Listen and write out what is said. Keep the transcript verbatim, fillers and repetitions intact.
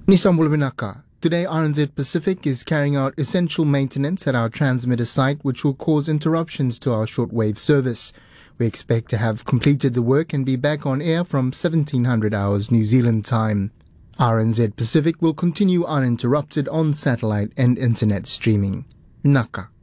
Nisambula Binaka. Today, R N Z Pacific is carrying out essential maintenance at our transmitter site, which will cause interruptions to our shortwave service. We expect to have completed the work and be back on air from seventeen hundred hours New Zealand time. R N Z Pacific will continue uninterrupted on satellite and internet streaming. Naka.